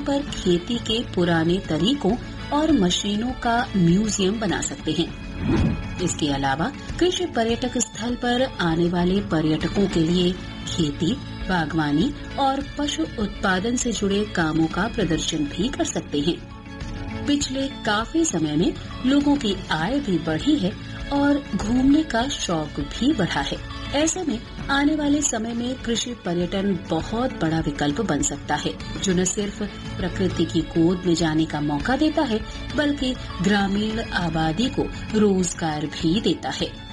पर खेती के पुराने तरीकों और मशीनों का म्यूजियम बना सकते हैं। इसके अलावा कृषि पर्यटक स्थल पर आने वाले पर्यटकों के लिए खेती, बागवानी और पशु उत्पादन से जुड़े कामों का प्रदर्शन भी कर सकते हैं। पिछले काफी समय में लोगों की आय भी बढ़ी है और घूमने का शौक भी बढ़ा है। ऐसे में आने वाले समय में कृषि पर्यटन बहुत बड़ा विकल्प बन सकता है, जो न सिर्फ प्रकृति की गोद में जाने का मौका देता है, बल्कि ग्रामीण आबादी को रोजगार भी देता है।